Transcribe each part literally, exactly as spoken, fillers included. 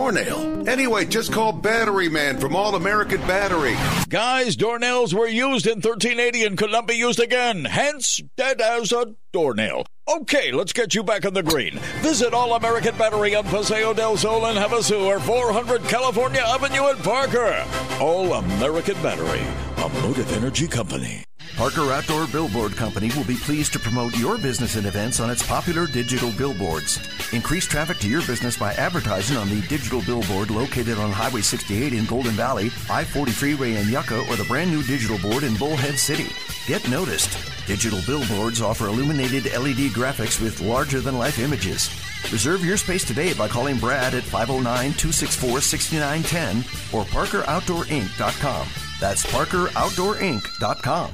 doornail. Anyway, just call Battery Man from All American Battery. Guys, doornails were used in thirteen eighty and could not be used again. Hence, dead as a doornail. Okay, let's get you back on the green. Visit All American Battery on Paseo del Sol and Havasu or four hundred California Avenue in Parker. All American Battery, a Motive Energy company. Parker Outdoor Billboard Company will be pleased to promote your business and events on its popular digital billboards. Increase traffic to your business by advertising on the digital billboard located on Highway sixty-eight in Golden Valley, I forty freeway in Yucca, or the brand new digital board in Bullhead City. Get noticed. Digital billboards offer illuminated L E D graphics with larger-than-life images. Reserve your space today by calling Brad at five oh nine, two six four, six nine one zero or parker outdoor inc dot com. That's parker outdoor inc dot com.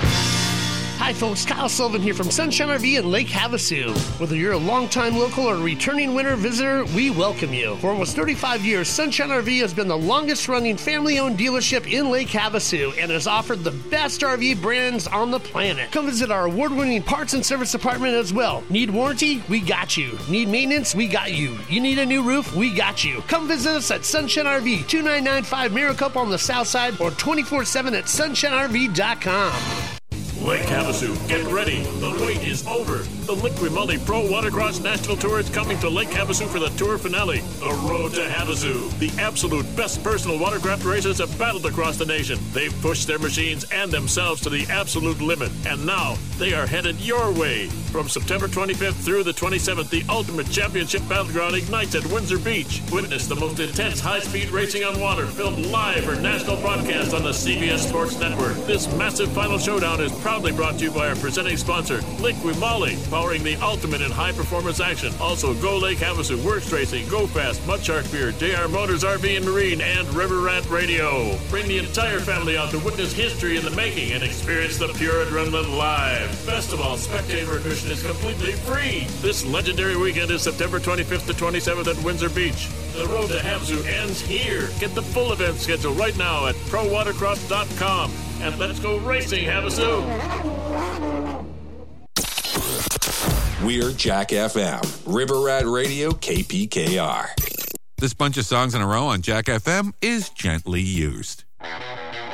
Hi folks, Kyle Sullivan here from Sunshine R V in Lake Havasu. Whether you're a longtime local or a returning winter visitor, we welcome you. For almost thirty-five years, Sunshine R V has been the longest running family-owned dealership in Lake Havasu and has offered the best R V brands on the planet. Come visit our award-winning parts and service department as well. Need warranty? We got you. Need maintenance? We got you. You need a new roof? We got you. Come visit us at Sunshine R V, two nine nine five Maricopa on the south side or twenty-four seven at sunshine r v dot com. Lake Havasu, get ready. The wait is over. The Liqui Moly Pro Watercross National Tour is coming to Lake Havasu for the tour finale. The Road to Havasu. The absolute best personal watercraft racers have battled across the nation. They've pushed their machines and themselves to the absolute limit. And now, they are headed your way. From September twenty-fifth through the twenty-seventh, the Ultimate Championship Battleground ignites at Windsor Beach. Witness the most intense high-speed racing on water, filmed live for national broadcast on the C B S Sports Network. This massive final showdown is proudly brought to you by our presenting sponsor, Liqui Moly, powering the ultimate in high-performance action. Also, Go Lake Havasu, Works Racing, Go Fast, Mud Shark Beer, J R Motors R V and Marine, and River Rat Radio. Bring the entire family out to witness history in the making and experience the pure adrenaline live. Best of all, spectator admission is completely free. This legendary weekend is September twenty-fifth to twenty-seventh at Windsor Beach. The Road to Havasu ends here. Get the full event schedule right now at pro watercross dot com. And let's go racing, Havasu! We're Jack F M, River Rat Radio, K P K R. This bunch of songs in a row on Jack F M is gently used.